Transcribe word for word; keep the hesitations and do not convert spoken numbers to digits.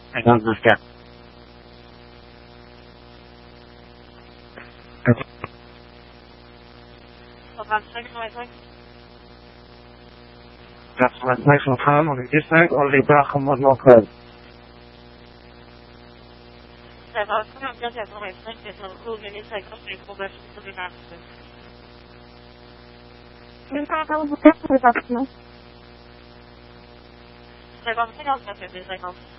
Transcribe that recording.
cinquante neuf quatre. quatre-vingt-cinq cent trente, on est distinct, on les barre comme mode code. Ça va, bien quatre-vingt-cinq, c'est un coup, venez cinquante, les probations sur les marques. Oui, ça va vous faire pour les options. cinquante-cinq, on va faire des cinquante.